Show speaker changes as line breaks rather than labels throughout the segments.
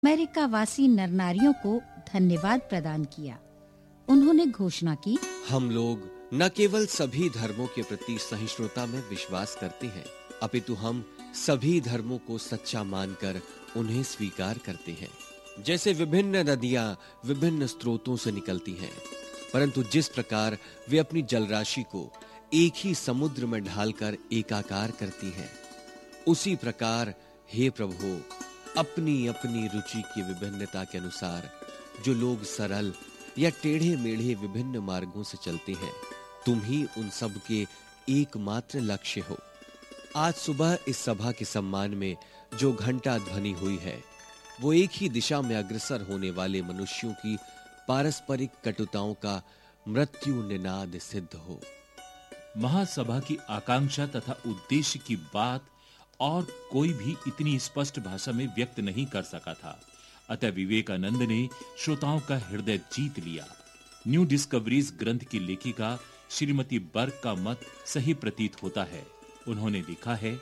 America वासी नरनारियों को धन्यवाद प्रदान किया। उन्होंने घोषणा की,
हम लोग न केवल सभी धर्मों के प्रति सहिष्णुता में विश्वास करते हैं, अपितु हम सभी धर्मों को सच्चा मानकर उन्हें स्वीकार करते हैं। जैसे विभिन्न नदियां विभिन्न स्रोतों से निकलती हैं, परंतु जिस प्रकार वे अपनी जलराशि को एक ही समुद्र में ढालकर एकाकार करती हैं, उसी प्रकार हे प्रभु, अपनी अपनी रुचि की विभिन्नता के अनुसार जो लोग सरल या टेढ़े मेढ़े विभिन्न मार्गों से चलते हैं, तुम ही उन सब के एकमात्र लक्ष्य हो। आज सुबह इस सभा के सम्मान में जो घंटा ध्वनि हुई है, वो एक ही दिशा में अग्रसर होने वाले मनुष्यों की पारस्परिक कटुताओं का मृत्यु निनाद सिद्ध हो।
महासभा की आकांक्षा तथा उद्देश्य की बात और कोई भी इतनी स्पष्ट भाषा में व्यक्त नहीं कर सका था। अतः विवेकानंद ने श्रोताओं का हृदय जीत लिया। न्यू डिस्कवरीज ग्रंथ की लेखिका श्रीमती बर्ग का मत सही प्रतीत होता है। उन्होंने लिखा है,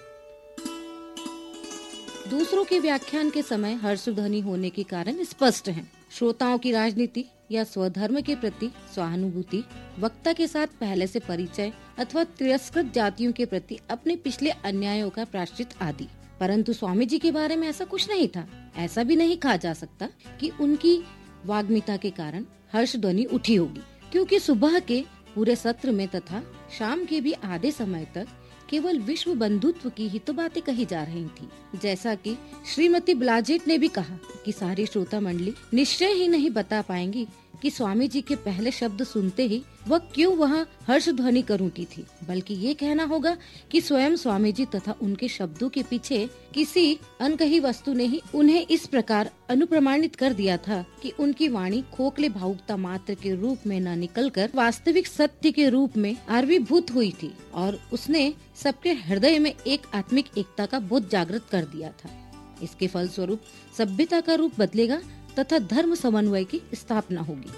दूसरों के व्याख्यान के समय हर्षध्वनि होने के कारण स्पष्ट हैं। श्रोताओं की राजनीति या स्वधर्म के प्रति सहानुभूति, वक्ता के साथ पहले से परिचय अथवा तिरस्कृत जातियों के प्रति अपने पिछले अन्यायों का प्रायश्चित आदि। परंतु स्वामी जी के बारे में ऐसा कुछ नहीं था। ऐसा भी नहीं कहा जा सकता कि उनकी वाग्मिता के कारण हर्षध्वनि उठी होगी, क्योंकि सुबह के पूरे सत्र में तथा शाम के भी आधे समय तक केवल विश्व बंधुत्व की ही तो बातें कही जा रही थी। जैसा कि श्रीमती ब्लाजेट ने भी कहा कि सारी श्रोता मंडली निश्चय ही नहीं बता पाएंगी कि स्वामी जी के पहले शब्द सुनते ही वह क्यों वहाँ हर्ष ध्वनि कर उठी थी, बल्कि ये कहना होगा कि स्वयं स्वामी जी तथा उनके शब्दों के पीछे किसी अनकही वस्तु ने ही उन्हें इस प्रकार अनुप्रमाणित कर दिया था कि उनकी वाणी खोखले भावुकता मात्र के रूप में न निकलकर वास्तविक सत्य के रूप में आविर्भूत हुई थी और उसने सबके हृदय में एक आत्मिक एकता का बोध जागृत कर दिया था। इसके फलस्वरूप सभ्यता का रूप बदलेगा तथा धर्म समन्वय की स्थापना होगी।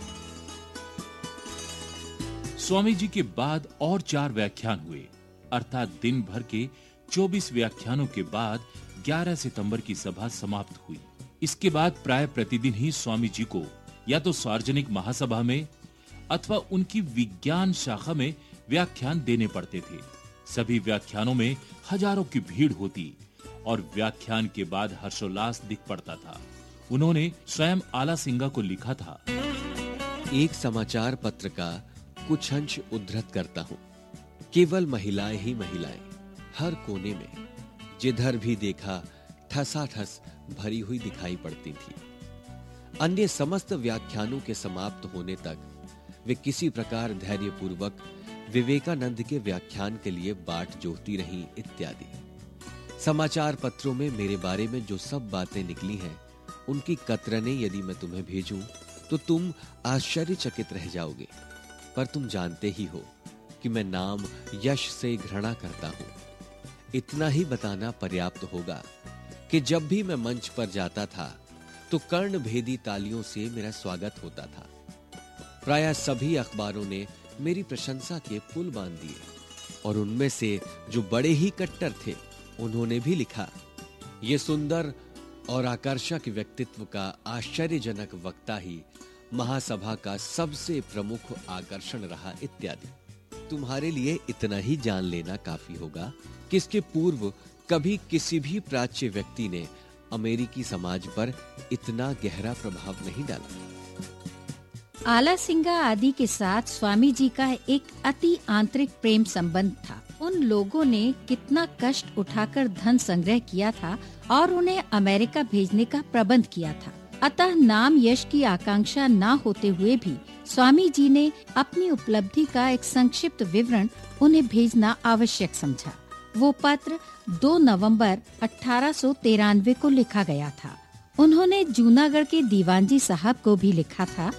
स्वामी जी के बाद और 4 व्याख्यान हुए, अर्थात दिन भर के 24 व्याख्यानों के बाद 11 सितंबर की सभा समाप्त हुई। इसके बाद प्राय प्रतिदिन ही स्वामी जी को या तो सार्वजनिक महासभा में अथवा उनकी विज्ञान शाखा में व्याख्यान देने पड़ते थे। सभी व्याख्यानों में हजारों की भीड़ होती और व्याख्यान के बाद हर्षोल्लास दिख पड़ता था। उन्होंने स्वयं आला सिंगा को लिखा था,
एक समाचार पत्र का कुछ अंश उद्धृत करता हूँ। केवल महिलाएं ही महिलाएं, हर कोने में जिधर भी देखा ठसाठस भरी हुई दिखाई पड़ती थी। अन्य समस्त व्याख्यानों के समाप्त होने तक वे किसी प्रकार धैर्यपूर्वक विवेकानंद के व्याख्यान के लिए बाट जोहती रहीं इत्यादि। समाचार पत्रों में मेरे बारे में जो सब बातें निकली हैं, उनकी कतरने यदि मैं तुम्हें भेजूं तो तुम आश्चर्यचकित रह जाओगे। पर तुम जानते ही हो कि मैं नाम यश से घृणा करता हूं। इतना ही बताना पर्याप्त होगा कि जब भी मैं मंच पर जाता था तो कर्णभेदी तालियों से मेरा स्वागत होता था। प्रायः सभी अखबारों ने मेरी प्रशंसा के पुल बांध दिए और उनमें से जो बड़े ही कट्टर थे, उन्होंने भी लिखा, ये सुंदर और आकर्षक व्यक्तित्व का आश्चर्यजनक वक्ता ही महासभा का सबसे प्रमुख आकर्षण रहा इत्यादि। तुम्हारे लिए इतना ही जान लेना काफी होगा कि इसके पूर्व कभी किसी भी प्राच्य व्यक्ति ने अमेरिकी समाज पर इतना गहरा प्रभाव नहीं डाला।
आला सिंगा आदि के साथ स्वामी जी का एक अति आंतरिक प्रेम संबंध था। उन लोगों ने कितना कष्ट उठाकर धन संग्रह किया था और उन्हें अमेरिका भेजने का प्रबंध किया था। अतः नाम यश की आकांक्षा न होते हुए भी स्वामी जी ने अपनी उपलब्धि का एक संक्षिप्त विवरण उन्हें भेजना आवश्यक समझा। वो पत्र 2 नवंबर 1893 को लिखा गया था। उन्होंने जूनागढ़ के दीवानजी साहब को भी लिखा था,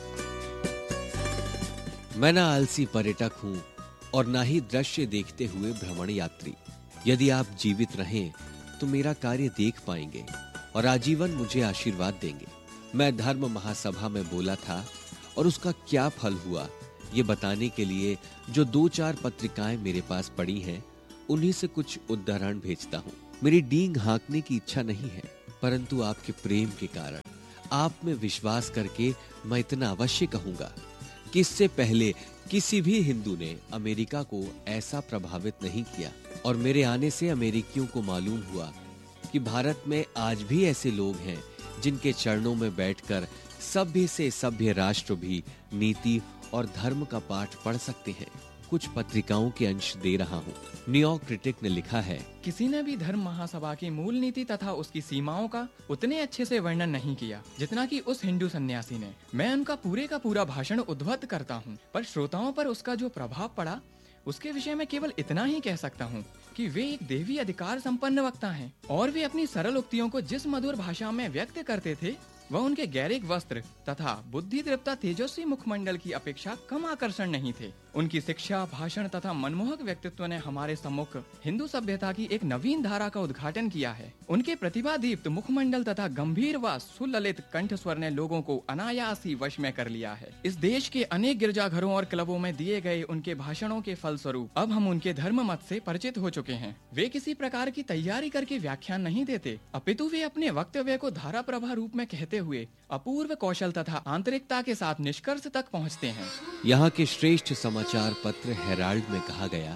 मैं ना आलसी पर्यटक हूँ और ना ही दृश्य देखते हुए भ्रमण यात्री। यदि आप जीवित रहें तो मेरा कार्य देख पाएंगे और आजीवन मुझे आशीर्वाद देंगे। मैं धर्म महासभा में बोला था और उसका क्या फल हुआ, ये बताने के लिए जो 2-4 पत्रिकाएं मेरे पास पड़ी हैं, उन्हीं से कुछ उद्धरण भेजता हूँ। मेरी डींग हाँकने की इच्छा नहीं है, परंतु आपके प्रेम के कारण, आप में विश्वास करके मैं इतना अवश्य कहूंगा कि इससे पहले किसी भी हिंदू ने अमेरिका को ऐसा प्रभावित नहीं किया, और मेरे आने से अमेरिकियों को मालूम हुआ कि भारत में आज भी ऐसे लोग हैं जिनके चरणों में बैठकर सभ्य से सभ्य राष्ट्र भी नीति और धर्म का पाठ पढ़ सकते हैं। कुछ पत्रिकाओं के अंश दे रहा हूँ। न्यूयॉर्क क्रिटिक ने लिखा है,
किसी ने भी धर्म महासभा की मूल नीति तथा उसकी सीमाओं का उतने अच्छे से वर्णन नहीं किया जितना कि उस हिंदू सन्यासी ने। मैं उनका पूरे का पूरा भाषण उद्धृत करता हूँ, पर श्रोताओं पर उसका जो प्रभाव पड़ा उसके विषय में केवल इतना ही कह सकता हूँ कि वे एक देवी अधिकार संपन्न वक्ता हैं, और वे अपनी सरल उक्तियों को जिस मधुर भाषा में व्यक्त करते थे वह उनके गैरिक वस्त्र तथा बुद्धि दृप्ता तेजस्वी मुखमंडल की अपेक्षा कम आकर्षण नहीं थे। उनकी शिक्षा, भाषण तथा मनमोहक व्यक्तित्व ने हमारे सम्मुख हिंदू सभ्यता की एक नवीन धारा का उद्घाटन किया है। उनके प्रतिभा दीप्त मुखमंडल तथा गंभीर व सुललित कंठ स्वर ने लोगों को अनायास ही वश में कर लिया है। इस देश के अनेक गिरजाघरों और क्लबों में दिए गए उनके भाषणों के फलस्वरूप अब हम उनके धर्म मत से परिचित हो चुके हैं। वे किसी प्रकार की तैयारी करके व्याख्यान नहीं देते, अपितु वे अपने वक्तव्य को धारा प्रभा रूप में कहते हुए अपूर्व कौशल तथा आंतरिकता के साथ निष्कर्ष तक पहुंचते हैं।
यहाँ के श्रेष्ठ समाचार पत्र हेराल्ड में कहा गया,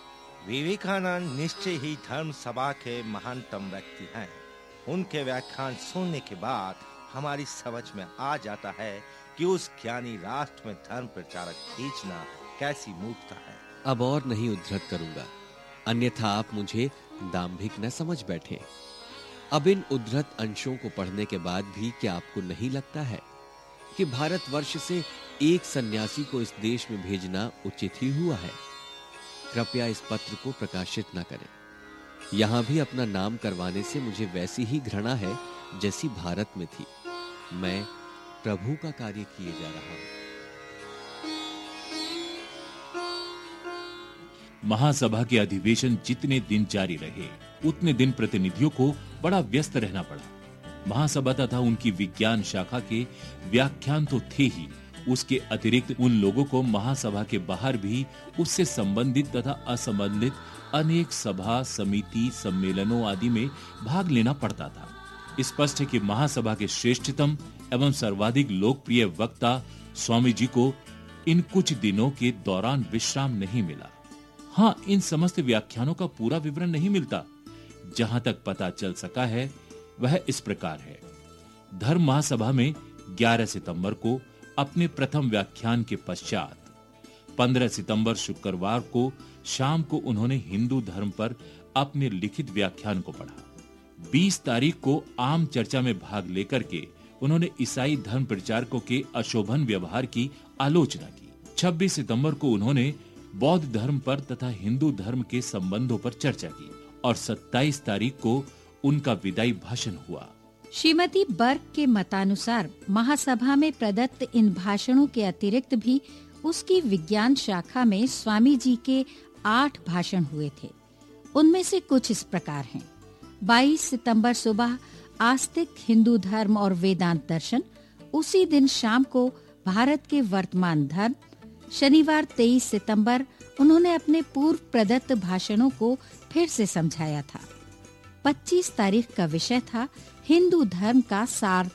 विवेकानंद निश्चय ही धर्म सभा के महानतम व्यक्ति हैं। उनके व्याख्यान सुनने के बाद हमारी समझ में आ जाता है कि उस ज्ञानी राष्ट्र में धर्म प्रचारक भेजना कैसी मूर्खता है।
अब और नहीं उद्धृत करूंगा, अन्यथा आप मुझे दाम्भिक न समझ बैठे। अब इन उद्धृत अंशों को पढ़ने के बाद भी क्या आपको नहीं लगता है कि भारतवर्ष से एक सन्यासी को इस देश में भेजना उचित ही हुआ है? कृपया इस पत्र को प्रकाशित न करें। यहां भी अपना नाम करवाने से मुझे वैसी ही घृणा है जैसी भारत में थी। मैं प्रभु का कार्य किए जा रहा हूं।
महासभा के अधिवेशन जितने दिन जारी रहे उतने दिन प्रतिनिधियों को बड़ा व्यस्त रहना पड़ा। महासभा तथा उनकी विज्ञान शाखा के व्याख्यान तो थे ही, उसके अतिरिक्त उन लोगों को महासभा के बाहर भी उससे संबंधित तथा असंबंधित अनेक सभा, समिति, सम्मेलनों आदि में भाग लेना पड़ता था। स्पष्ट है कि महासभा के श्रेष्ठतम एवं सर्वाधिक लोकप्रिय वक्ता स्वामी जी को इन कुछ दिनों के दौरान विश्राम नहीं मिला। हाँ, इन समस्त व्याख्यानों का पूरा विवरण नहीं मिलता। जहां तक पता चल सका है वह इस प्रकार है। धर्म महासभा में 11 सितंबर को अपने प्रथम व्याख्यान के पश्चात 15 सितंबर शुक्रवार को शाम को उन्होंने हिंदू धर्म पर अपने लिखित व्याख्यान को पढ़ा। 20 तारीख को आम चर्चा में भाग लेकर के उन्होंने ईसाई धर्म प्रचारकों के अशोभन व्यवहार की आलोचना की। 26 सितंबर को उन्होंने बौद्ध धर्म पर तथा हिंदू धर्म के संबंधों पर चर्चा की और 27 तारीख को उनका विदाई भाषण हुआ।
श्रीमती बर्क के मतानुसार महासभा में प्रदत्त इन भाषणों के अतिरिक्त भी उसकी विज्ञान शाखा में स्वामी जी के 8 भाषण हुए थे। उनमें से कुछ इस प्रकार हैं। 22 सितंबर सुबह आस्तिक हिंदू धर्म और वेदांत दर्शन। उसी दिन शाम को भारत के वर्तमान धर्म। शनिवार 23 सितंबर उन्होंने अपने पूर्व प्रदत्त भाषणों को फिर से समझाया था। 25 तारीख का विषय था हिंदू धर्म का सार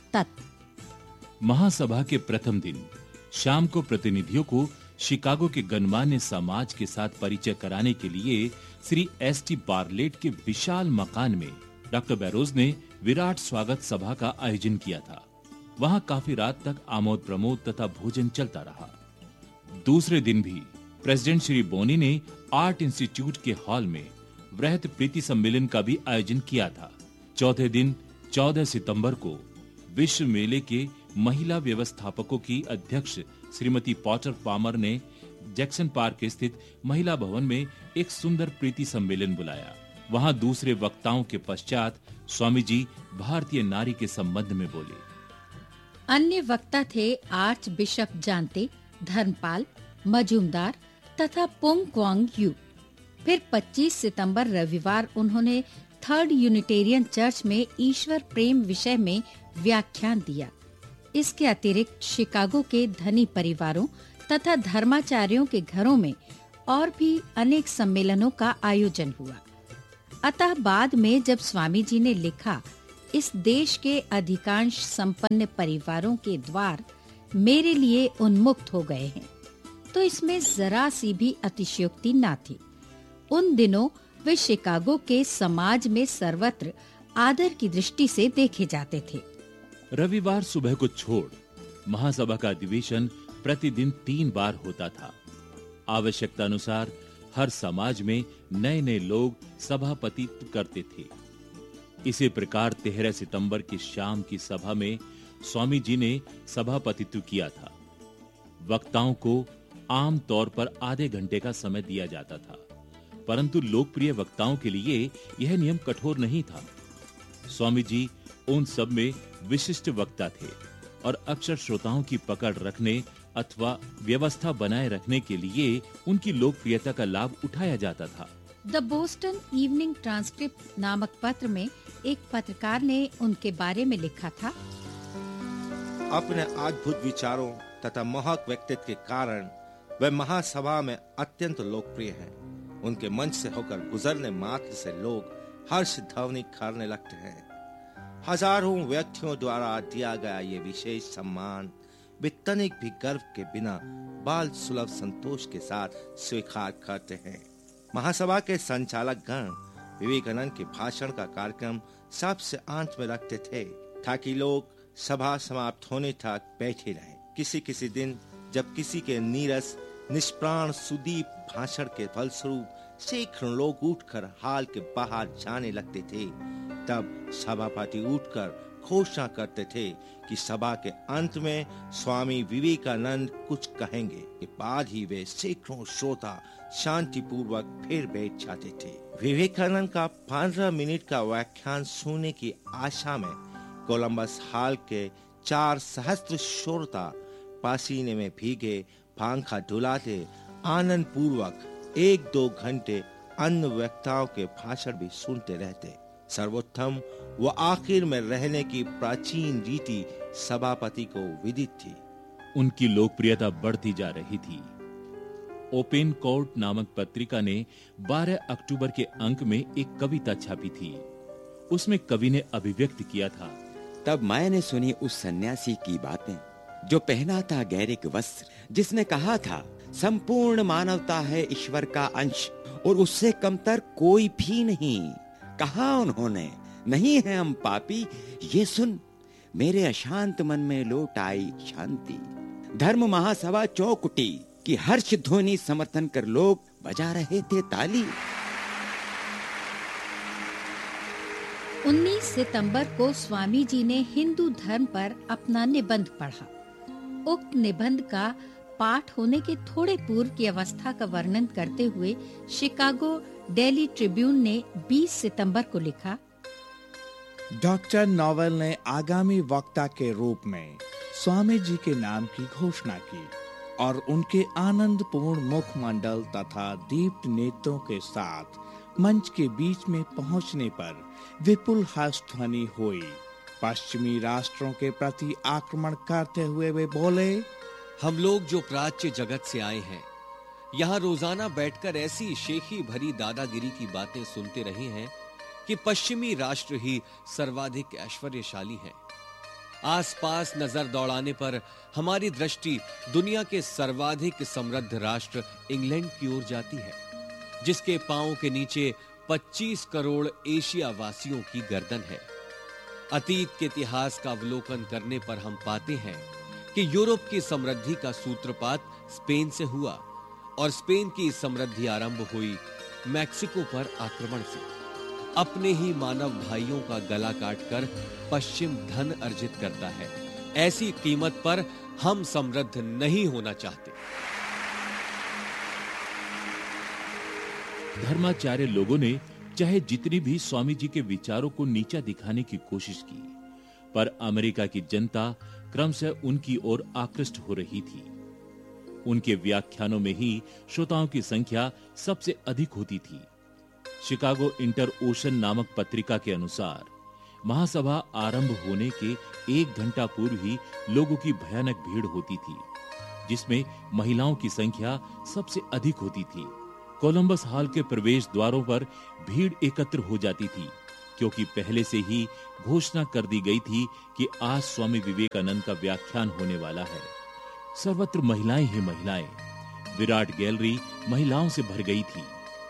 तत्व।
महासभा के प्रथम दिन शाम को प्रतिनिधियों को शिकागो के गणमान्य समाज के साथ परिचय कराने के लिए श्री S.T. बार्लेट के विशाल मकान में डॉक्टर बैरोज ने विराट स्वागत सभा का आयोजन किया था। वहां काफी रात तक आमोद प्रमोद तथा भोजन चलता रहा। दूसरे दिन भी प्रेसिडेंट श्री बोनी ने आर्ट इंस्टीट्यूट के हॉल में वृहत प्रीति सम्मेलन का भी आयोजन किया था। चौथे दिन 14 सितंबर को विश्व मेले के महिला व्यवस्थापकों की अध्यक्ष श्रीमती पॉटर पामर ने जैक्सन पार्क स्थित महिला भवन में एक सुंदर प्रीति सम्मेलन बुलाया। वहां दूसरे वक्ताओं के पश्चात स्वामी जी भारतीय नारी के संबंध में बोले।
अन्य वक्ता थे आर्च बिशप जानते, धर्मपाल, मजूमदार तथा पोंग क्वांग यू। फिर 25 सितंबर रविवार उन्होंने थर्ड यूनिटेरियन चर्च में ईश्वर प्रेम विषय में व्याख्यान दिया। इसके अतिरिक्त शिकागो के धनी परिवारों तथा धर्माचार्यों के घरों में और भी अनेक सम्मेलनों का आयोजन हुआ। अतः बाद में जब स्वामी जी ने लिखा, इस देश के अधिकांश संपन्न परिवारों के द्वार मेरे लिए उन्मुक्त हो गए हैं, तो इसमें जरा सी भी अतिशयोक्ति न थी। उन दिनों वे शिकागो के समाज में सर्वत्र आदर की दृष्टि से देखे जाते थे।
रविवार सुबह को छोड़ महासभा का अधिवेशन प्रतिदिन 3 बार होता था। आवश्यकता अनुसार हर समाज में नए नए लोग सभापतित्व करते थे। इसी प्रकार 13 सितंबर की शाम की सभा में स्वामी जी ने सभापतित्व किया था। वक्ताओं को आम तौर पर आधे घंटे का समय दिया जाता था, परंतु लोकप्रिय वक्ताओं के लिए यह नियम कठोर नहीं था। स्वामी जी उन सब में विशिष्ट वक्ता थे और अक्सर श्रोताओं की पकड़ रखने अथवा व्यवस्था बनाए रखने के लिए उनकी लोकप्रियता का लाभ उठाया जाता था।
द बोस्टन इवनिंग ट्रांसक्रिप्ट नामक पत्र में एक पत्रकार ने उनके बारे में लिखा था,
अपने अद्भुत विचारों तथा मोहक व्यक्तित्व के कारण वे महासभा में अत्यंत लोकप्रिय हैं। उनके मंच से होकर गुजरने मात्र से लोग हर्ष ध्वनि करने लगते हैं। हजारों व्यक्तियों द्वारा दिया गया ये विशेष सम्मान वे तनिक भी गर्व के बिना बाल सुलभ संतोष के साथ स्वीकार करते हैं। महासभा के संचालक गण विवेकानंद के भाषण का कार्यक्रम सबसे अंत में रखते थे, ताकि लोग सभा समाप्त होने तक बैठे रहें। किसी दिन जब किसी के नीरस निष्प्राण सुदीप भाषण के फलस्वरूप सैकड़ों लोग उठकर हाल के बाहर जाने लगते थे, तब सभापति उठकर घोषणा करते थे कि सभा के अंत में स्वामी विवेकानंद कुछ कहेंगे। के बाद ही वे सैकड़ों श्रोता शांतिपूर्वक फिर बैठ जाते थे। विवेकानंद का 15 मिनट का व्याख्यान सुनने की आशा में कोलंबस हॉल के 4 सहस्त्र श्रोता पसीने में भीगे पंखा डुलाते आनंद पूर्वक 1-2 घंटे अन्य वक्ताओं के भाषण भी सुनते रहते। सर्वोत्तम व आखिर में रहने की प्राचीन रीति सभापति को विदित थी।
उनकी लोकप्रियता बढ़ती जा रही थी। ओपन कोर्ट नामक पत्रिका ने 12 अक्टूबर के अंक में एक कविता छापी थी। उसमें कवि ने अभिव्यक्त किया था,
तब मैंने सुनी उस सन्यासी की बातें जो पहना था गैरिक वस्त्र, जिसने कहा था संपूर्ण मानवता है ईश्वर का अंश और उससे कमतर कोई भी नहीं। कहा उन्होंने, नहीं है हम पापी, ये सुन मेरे अशांत मन में लौट आई शांति। धर्म महासभा चौकुटी की हर्ष ध्वनि समर्थन कर लोग बजा रहे थे ताली।
19 सितंबर को स्वामी जी ने हिंदू धर्म पर अपना निबंध पढ़ा। उक्त निबंध का पाठ होने के थोड़े पूर्व की अवस्था का वर्णन करते हुए शिकागो डेली ट्रिब्यून ने 20 सितंबर को लिखा,
डॉक्टर नोवेल ने आगामी वक्ता के रूप में स्वामी जी के नाम की घोषणा की और उनके आनंदपूर्ण मुखमंडल तथा दीप्त नेत्रों के साथ मंच के बीच में पहुंचने पर विपुल हर्ष ध्वनि हुई। पश्चिमी राष्ट्रों के प्रति आक्रमण करते हुए वे बोले,
हम लोग जो प्राच्य जगत से आए हैं, यहाँ रोजाना बैठकर ऐसी शेखी भरी दादागिरी की बातें सुनते रहे हैं कि पश्चिमी राष्ट्र ही सर्वाधिक ऐश्वर्यशाली हैं। आसपास नजर दौड़ाने पर हमारी दृष्टि दुनिया के सर्वाधिक समृद्ध राष्ट्र इंग्लैंड की ओर जाती है, जिसके पांव के नीचे 25 करोड़ एशिया वासियों की गर्दन है। अतीत के इतिहास का अवलोकन करने पर हम पाते हैं कि यूरोप की समृद्धि का सूत्रपात स्पेन से हुआ और स्पेन की समृद्धि आरंभ हुई मैक्सिको पर आक्रमण से। अपने ही मानव भाइयों का गला काटकर पश्चिम धन अर्जित करता है। ऐसी कीमत पर हम समृद्ध नहीं होना चाहते।
धर्माचार्य लोगों ने चाहे जितनी भी स्वामी जी के विचारों को नीचा दिखाने की कोशिश की, पर अमेरिका की जनता क्रमशः उनकी ओर आकृष्ट हो रही थी। उनके व्याख्यानों में ही श्रोताओं की संख्या सबसे अधिक होती थी। शिकागो इंटर ओशन नामक पत्रिका के अनुसार महासभा आरंभ होने के 1 घंटा पूर्व ही लोगों की भयानक भीड़ होती थी, जिसमें महिलाओं की संख्या सबसे अधिक होती थी। कोलंबस हॉल के प्रवेश द्वारों पर भीड़ एकत्र हो जाती थी, क्योंकि पहले से ही घोषणा कर दी गई थी कि आज स्वामी विवेकानंद का व्याख्यान होने वाला है। सर्वत्र महिलाएं ही महिलाएं। विराट गैलरी महिलाओं से भर गई थी।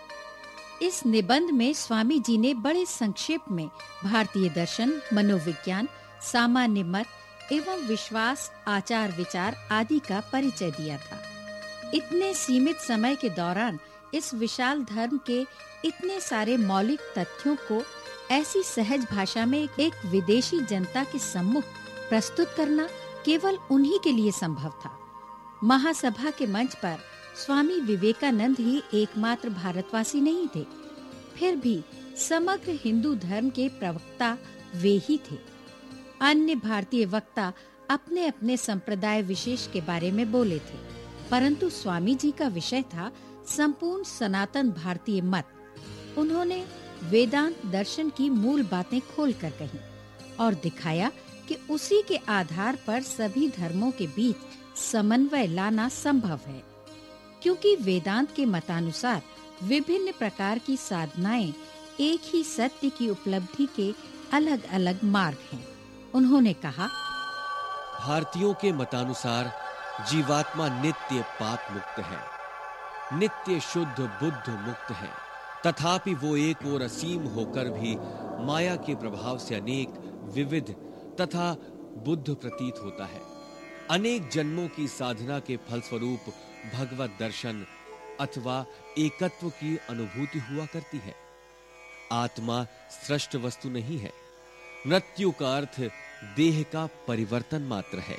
इस निबंध में स्वामी जी ने बड़े संक्षेप में भारतीय दर्शन, मनोविज्ञान, सामान्य मत एवं विश्वास, आचार विचार आदि का परिचय दिया था। इतने सीमित समय के दौरान इस विशाल धर्म के इतने सारे मौलिक तथ्यों को ऐसी सहज भाषा में एक विदेशी जनता के सम्मुख प्रस्तुत करना केवल उन्हीं के लिए संभव था। महासभा के मंच पर स्वामी विवेकानंद ही एकमात्र भारतवासी नहीं थे, फिर भी समग्र हिंदू धर्म के प्रवक्ता वे ही थे। अन्य भारतीय वक्ता अपने अपने संप्रदाय विशेष के बारे में बोले थे, परंतु स्वामी जी का विषय था संपूर्ण सनातन भारतीय मत। उन्होंने वेदांत दर्शन की मूल बातें खोलकर कही और दिखाया कि उसी के आधार पर सभी धर्मों के बीच समन्वय लाना संभव है, क्योंकि वेदांत के मतानुसार विभिन्न प्रकार की साधनाएं एक ही सत्य की उपलब्धि के अलग-अलग मार्ग हैं। उन्होंने कहा,
भारतीयों के मतानुसार जीवात्मा नित्य पाप मुक्त है, नित्य शुद्ध बुद्ध मुक्त है, तथापि वो एक और असीम होकर भी माया के प्रभाव से अनेक विविध तथा बुद्ध प्रतीत होता है। अनेक जन्मों की साधना के फलस्वरूप भगवत दर्शन अथवा एकत्व की अनुभूति हुआ करती है। आत्मा सृष्ट वस्तु नहीं है। मृत्यु का अर्थ देह का परिवर्तन मात्र है।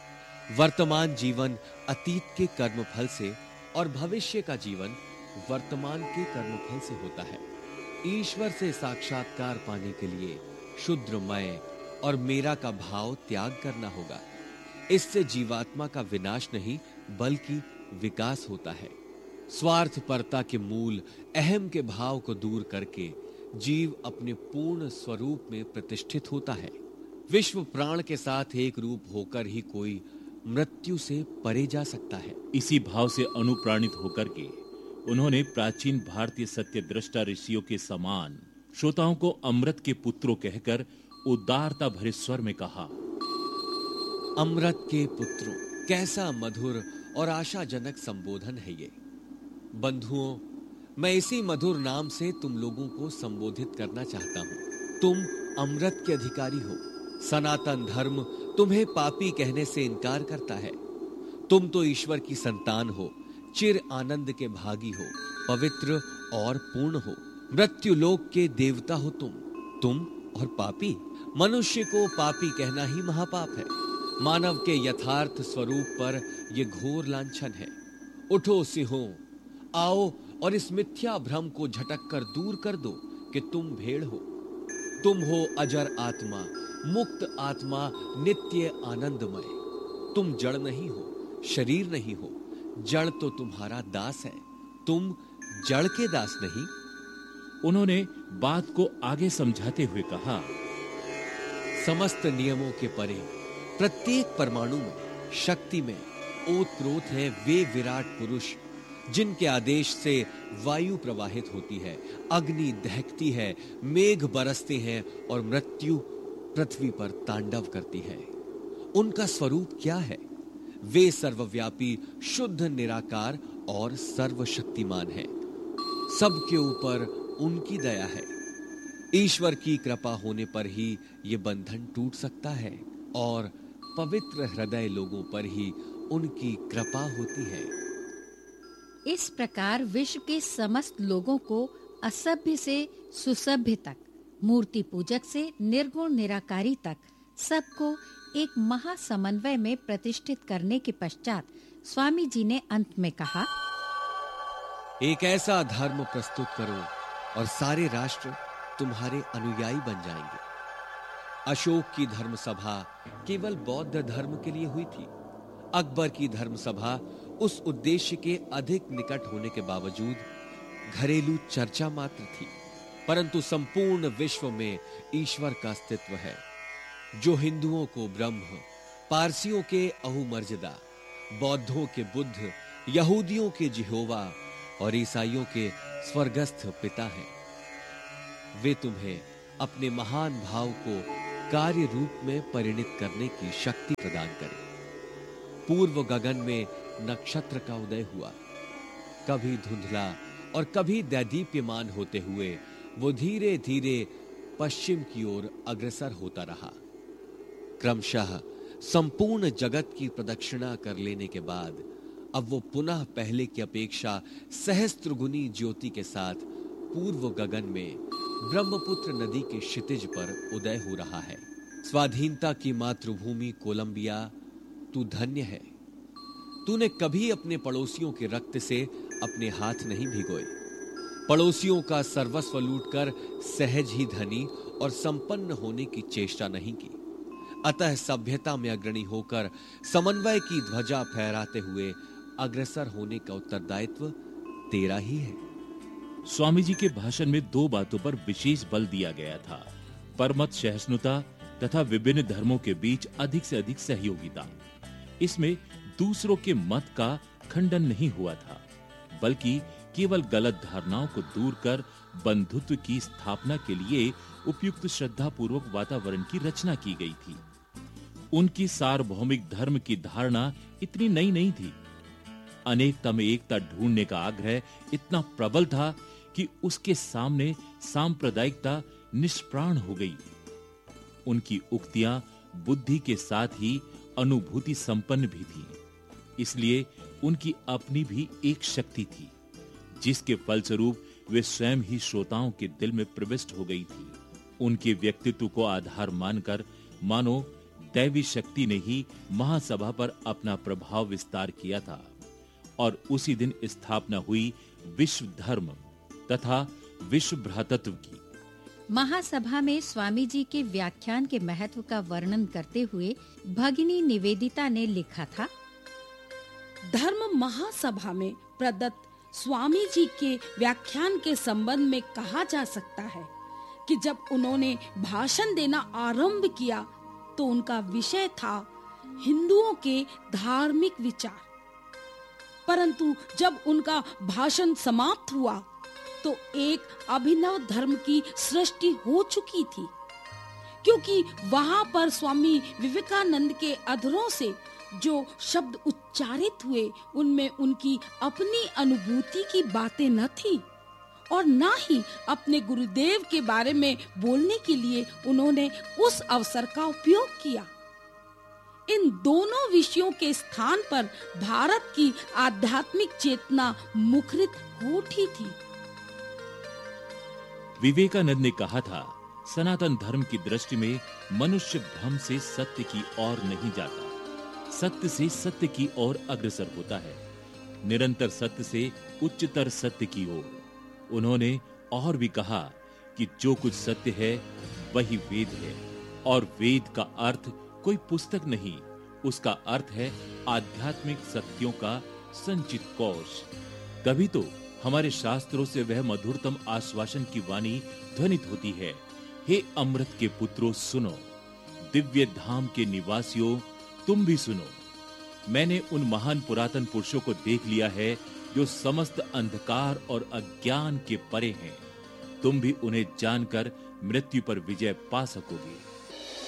वर्तमान जीवन अतीत के कर्मफल से और भविष्य का जीवन वर्तमान के कर्मफल से होता है। ईश्वर से साक्षात्कार पाने के लिए शुद्र मैं और मेरा का भाव त्याग करना होगा। इससे जीवात्मा का विनाश नहीं बल्कि विकास होता है। स्वार्थपरता के मूल अहम के भाव को दूर करके जीव अपने पूर्ण स्वरूप में प्रतिष्ठित होता है। विश्व प्राण के साथ एक रूप होकर ही कोई मृत्यु से परे जा सकता है।
इसी भाव से अनुप्राणित होकर के उन्होंने प्राचीन भारतीय सत्य दृष्टा ऋषियों के समान श्रोताओं को अमृत के पुत्रों कहकर उदारता भरे स्वर में कहा,
अमृत के पुत्रों, कैसा मधुर और आशाजनक संबोधन है ये। बंधुओं, मैं इसी मधुर नाम से तुम लोगों को संबोधित करना चाहता हूं। तुम अमृत के अधिकारी हो। सनातन धर्म तुम्हें पापी कहने से इनकार करता है। तुम तो ईश्वर की संतान हो, चिर आनंद के भागी हो, पवित्र और पूर्ण हो। मृत्यु लोक के देवता हो तुम और पापी। मनुष्य को पापी कहना ही महापाप है। मानव के यथार्थ स्वरूप पर यह घोर लांछन है। उठो सिंहों, आओ और इस मिथ्या भ्रम को झटक कर दूर कर दो कि तुम भेड़ हो। तुम हो अजर आत्मा, मुक्त आत्मा, नित्य आनंदमय। तुम जड़ नहीं हो, शरीर नहीं हो। जड़ तो तुम्हारा दास है, तुम जड़ के दास नहीं।
उन्होंने बात को आगे समझाते हुए कहा,
समस्त नियमों के परे प्रत्येक परमाणु में, शक्ति में ओतप्रोत है वे विराट पुरुष जिनके आदेश से वायु प्रवाहित होती है, अग्नि दहकती है, मेघ बरसते हैं और मृत्यु पृथ्वी पर तांडव करती है। उनका स्वरूप क्या है? वे सर्वव्यापी, शुद्ध निराकार और सर्वशक्तिमान है। सबके ऊपर उनकी दया है। ईश्वर की कृपा होने पर ही ये बंधन टूट सकता है और पवित्र हृदय लोगों पर ही उनकी कृपा होती है।
इस प्रकार विश्व के समस्त लोगों को असभ्य से सुसभ्य तक, मूर्ति पूजक से निर्गुण निराकारी तक सबको एक महासमन्वय में प्रतिष्ठित करने के पश्चात स्वामी जी ने अंत में कहा,
एक ऐसा धर्म प्रस्तुत करो और सारे राष्ट्र तुम्हारे अनुयायी बन जाएंगे। अशोक की धर्म सभा केवल बौद्ध धर्म के लिए हुई थी। अकबर की धर्म सभा उस उद्देश्य के अधिक निकट होने के बावजूद घरेलू चर्चा मात्र थी, परंतु संपूर्ण विश्व में ईश्वर का अस्तित्व है। जो हिंदुओं को ब्रह्म, पारसियों के अहुमर्जदा, बौद्धों के बुद्ध, यहूदियों के जिहोवा, और ईसाइयों के स्वर्गस्थ पिता हैं। वे तुम्हें अपने महान भाव को कार्य रूप में परिणित करने की शक्ति प्रदान करें। पूर्व गगन में नक्षत्र का उदय हुआ, कभी धुंधला और कभी दैदीप्यमान होते हुए वो धीरे धीरे पश्चिम की ओर अग्रसर होता रहा। क्रमशः संपूर्ण जगत की प्रदक्षिणा कर लेने के बाद अब वो पुनः पहले की अपेक्षा सहस्त्रगुनी ज्योति के साथ पूर्व गगन में ब्रह्मपुत्र नदी के क्षितिज पर उदय हो रहा है। स्वाधीनता की मातृभूमि कोलंबिया, तू धन्य है। तूने कभी अपने पड़ोसियों के रक्त से अपने हाथ नहीं भिगोए, पड़ोसियों का सर्वस्व लूटकर सहज ही धनी और संपन्न होने की चेष्टा नहीं की। अतः सभ्यता में अग्रणी होकर समन्वय की ध्वजा फहराते हुए अग्रसर होने का उत्तरदायित्व तेरा ही है।
स्वामी जी के भाषण में दो बातों पर विशेष बल दिया गया था: परमत सहिष्णुता तथा विभिन्न धर्मों के बीच अधिक से अधिक सहयोगिता। इसमें दूसरों के मत का खंडन नहीं हुआ था, बल्कि केवल गलत धारणाओं को दूर कर बंधुत्व की स्थापना के लिए उपयुक्त श्रद्धापूर्वक वातावरण की रचना की गई थी। उनकी सार्वभौमिक धर्म की धारणा इतनी नई नहीं थी। अनेकता में एकता ढूंढने का आग्रह इतना प्रबल था कि उसके सामने सांप्रदायिकता निष्प्राण हो गई। उनकी उक्तियां बुद्धि के साथ ही अनुभूति संपन्न भी थी। इसलिए उनकी अपनी भी एक शक्ति थी, जिसके फलस्वरूप वे स्वयं ही श्रोताओं के दिल में प्रविष्ट हो गई थी। उनके व्यक्तित्व को आधार मानकर मानो दैवी शक्ति ने ही महासभा पर अपना प्रभाव विस्तार किया था और उसी दिन स्थापना हुई विश्व धर्म तथा विश्व भ्रातृत्व की।
महासभा में स्वामी जी के व्याख्यान के महत्व का वर्णन करते हुए भगिनी निवेदिता ने लिखा था:
धर्म महासभा में प्रदत्त स्वामी जी के व्याख्यान के संबंध में कहा जा सकता है कि जब उन्होंने भाषण देना आरंभ किया तो उनका विषय था हिंदुओं के धार्मिक विचार, परंतु जब उनका भाषण समाप्त हुआ तो एक अभिनव धर्म की सृष्टि हो चुकी थी, क्योंकि वहां पर स्वामी विवेकानंद के अधरों से जो शब्द उच्चारित हुए उनमें उनकी अपनी अनुभूति की बातें न थी और न ही अपने गुरुदेव के बारे में बोलने के लिए उन्होंने उस अवसर का उपयोग किया। इन दोनों विषयों के स्थान पर भारत की आध्यात्मिक चेतना मुखरित हो उठी थी।
विवेकानंद ने कहा था, सनातन धर्म की दृष्टि में मनुष्य भ्रम से सत्य की ओर नहीं जाता, सत्य से सत्य की ओर अग्रसर होता है, निरंतर सत्य से उच्चतर सत्य की ओर। उन्होंने और भी कहा कि जो कुछ सत्य है वही वेद है और वेद का अर्थ कोई पुस्तक नहीं, उसका अर्थ है आध्यात्मिक सत्यों का संचित कोश। कभी तो हमारे शास्त्रों से वह मधुरतम आश्वासन की वाणी ध्वनित होती है, हे अमृत के पुत्रों सुनो, दिव्य धाम के निवासियों तुम भी सुनो। मैंने उन महान पुरातन पुरुषों को देख लिया है जो समस्त अंधकार और अज्ञान के परे हैं। तुम भी उन्हें जानकर मृत्यु पर विजय पा सकोगे।